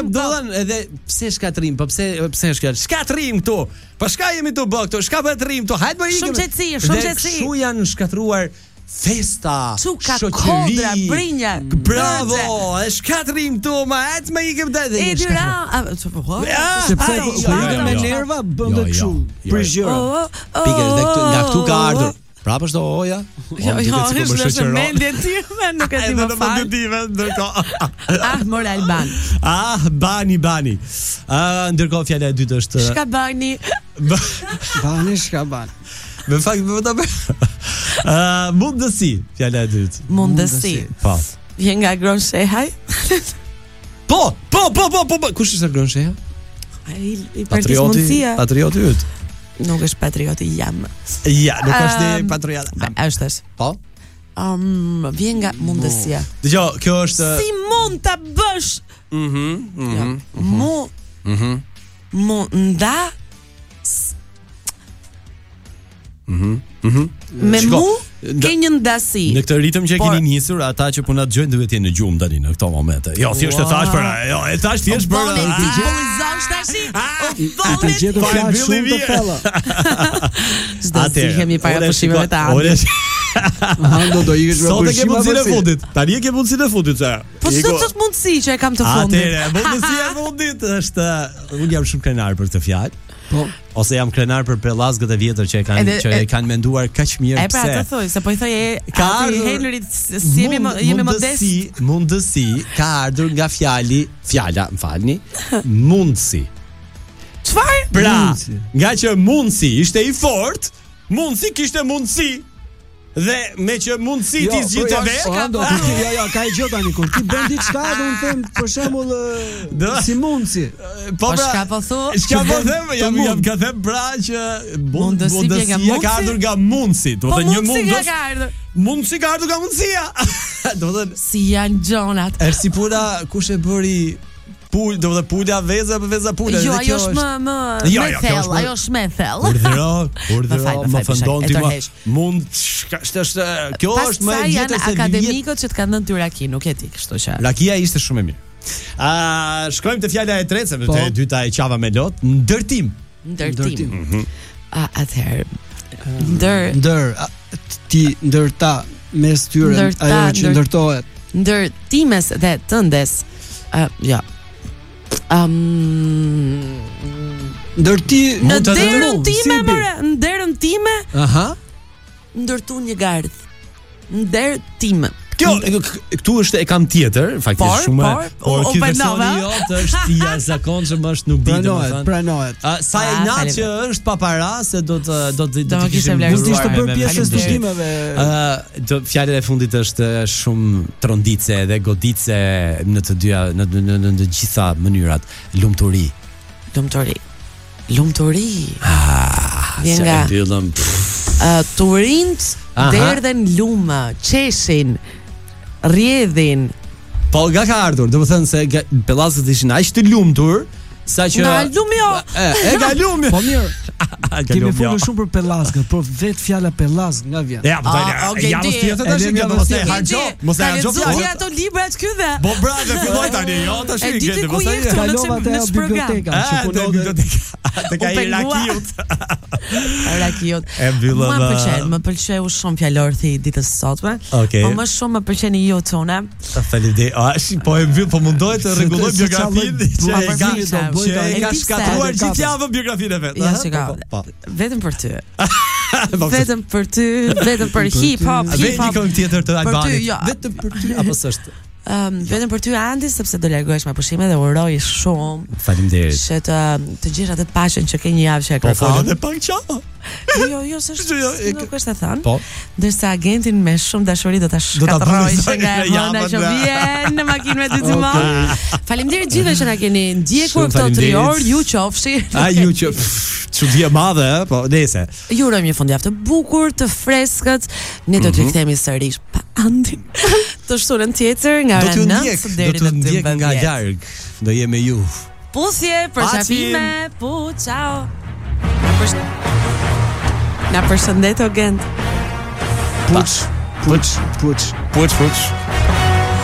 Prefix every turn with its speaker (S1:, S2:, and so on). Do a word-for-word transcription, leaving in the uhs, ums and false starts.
S1: do të thënë edhe pse shkatrim, po pse pse është kjo? Shkatrim këtu. Po shka jemi këtu bë këtu? Shka bëtrim këtu? Hajde më ikim.
S2: Shumë qetësi, shumë qetësi.
S1: Kështu janë shkatruar festa,
S2: Çuka, kodra, brinja.
S1: Bravo, e shkatrim këtu, ma ec më ikim te.
S2: E dyra,
S3: sepse kur ikën me nerva bën të kështu. Prizgjera.
S1: Pikë dhe këtu nga këtu ka ardhur. Prapë është oja.
S2: Jo, jo, është mendje time, nuk e di më fal.
S1: Ndërkohë.
S2: Ah, mor Alban.
S1: Ah, bani bani. Ah, ndërkohë fjala e dytë është
S2: Shka bani?
S3: Bani shka bani.
S1: Me fakt më ta bëj. Ah, mundësi, fjala e dytë.
S2: Mundësi.
S1: Po.
S2: Vjen nga Gronshehaj?
S1: Po, po, po, po, po. Kush është Gronsheha?
S2: Ai i partisë mundësia.
S1: Patrioti yt.
S2: Nuk është patrioti jam.
S1: Ja, nuk është um, patriot.
S2: Është.
S1: Po.
S2: Um, vjen nga mundësia.
S1: Dgjoj, kjo është
S2: si mund ta bësh?
S1: Mhm, mhm.
S2: Mu
S1: Mhm.
S2: Munda
S1: Mhm. Mhm.
S2: Me mu ke një ndasi.
S1: Në këtë ritëm që e keni nisur, ata që po na dëgjojnë duhet të jenë në gjumë tani në këto momente. Jo, thjesht e thash për, jo, e thash thjesht për.
S2: Po ti gjumizosh tash?
S3: A të gjetur fjalë shumë të thella.
S2: Atë kemi para pushimeve të Andit.
S3: Ando do ikësh me
S1: pushime. Sot e ke mundësinë e fundit. Tani e ke mundësinë e fundit se.
S2: Po çdo të mundësi që e kam të fundit.
S1: Atëre, mundësia e fundit është unë jam shumë krenar për këtë fjalë.
S3: Po,
S1: ose jam krenar për pellazgët e vjetër që e kanë që e kanë menduar kaq mirë pse.
S2: E pra të thoj, se po i thoj e
S1: ka
S2: Henrit si jemi jemi modest.
S1: Mundësi, mundësi ka ardhur nga fjali, fjala, më falni, mundsi.
S2: Çfarë?
S1: Pra, nga që mundsi ishte i fortë, mundsi kishte mundsi. Dhe me që mundësi ti zgjidhte vetë.
S3: Jo, jo, ka e gjë tani kur ti bën diçka, do të them për shembull si mundsi.
S2: Po çka po thu?
S1: Çka po them? Jam jam ka them pra që mundësia ka ardhur nga mundsi, do të thënë një mundës. Mundsi ka ardhur nga mundësia. Do të thënë
S2: si janë gjonat.
S1: Është si puna kush e bëri pul, do të pula veza apo veza pula.
S2: Jo, ajo është më më me thell, ajo është me thell.
S1: Urdhëro, urdhëro, më fëndon ti më. Mund është kjo është më e gjetur se
S2: akademikët që të kanë dhënë ty raki, nuk e di, kështu që.
S1: Rakia ishte shumë e mirë. A shkojmë te fjala e tretë, se te e dyta e qava me lot, ndërtim.
S2: Ndërtim. A atëherë. Ndër,
S3: ndër, ti ndërta mes tyre ajo që ndërtohet.
S2: Ndërtimes dhe tëndes. Ja. Um,
S3: ndërti
S2: në derën time more, në derën time.
S1: Aha.
S2: Ndërtu një gardh. Në derën time.
S1: Kjo këtu është e kam tjetër, faktikisht shumë. Por ky versioni jot është i jashtëzakonshëm, është nuk di domethënë.
S3: Pranohet.
S1: Sa e natë që është pa para se do të do të
S2: do të kishte vlerësuar
S3: të bërë pjesë e studimeve.
S1: Ë, do fjala e fundit është shumë trondice dhe godice në të dyja në në të gjitha mënyrat. Lumturi.
S2: Lumturi. Lumturi.
S1: Ah,
S2: vjen nga
S1: mbyllëm.
S2: Turint derdhen lumë, qeshin, rjedhin.
S1: Po nga ka ardhur, do të thënë se pellazgët ishin aq të lumtur sa që
S2: nga lumi jo.
S1: E, e nga lumi.
S3: Po mirë. Kemi folur shumë për pellazgët, por vetë fjala pellazg nga vjen.
S1: Ja, po tani. Ja, mos tjetër tash që mos e harxho, mos e harxho.
S2: Ja, ato librat këthe.
S1: Po bravo, filloi tani. Jo, tash i gjete, mos e
S3: kalova te biblioteka, që punon
S1: te ka i rakiut.
S2: Rakiut.
S1: E mbyllëm.
S2: Më pëlqen, më pëlqeu shumë fjalorthi ditës së sotme. Po më shumë më pëlqen ju tona.
S1: Faleminderit. Ah, po e mbyll, po mundohet të rregulloj biografinë që e ka që e ka shkatruar gjithë javën biografinë vet.
S2: Ja, shikoj. Vetëm për ty. Vetëm për ty, vetëm për hip hop, hip hop.
S1: Vetëm tjetër të Albanit. Vetëm për ty apo s'është?
S2: Um, vetëm për ty Andi, sepse do largohesh me pushime dhe uroj shumë.
S1: Faleminderit.
S2: Që të të gjesh atë paqen që ke një javë që e kërkon.
S1: Po fol edhe pak çao.
S2: Jo, jo, s'është. Nuk është e thënë.
S1: Po.
S2: Ndërsa agentin me shumë dashuri do ta shkatërroj që nga hëna që vjen në makinë me dy timon. Faleminderit gjithëve që na keni ndjekur këto tre orë, ju qofshi.
S1: A ju qof. Çudi e madhe, po nese.
S2: Ju urojmë një fundjavë të bukur, të freskët. Ne do të rikthehemi sërish pa Andi. Të shtunën tjetër nga ora nëntë deri në dymbëdhjetë.
S1: Nga larg, do jem me ju.
S2: Puthje, përshafime, pu, ciao. Na përshëndet o Gent.
S3: Puç, puç, puç,
S1: puç, puç.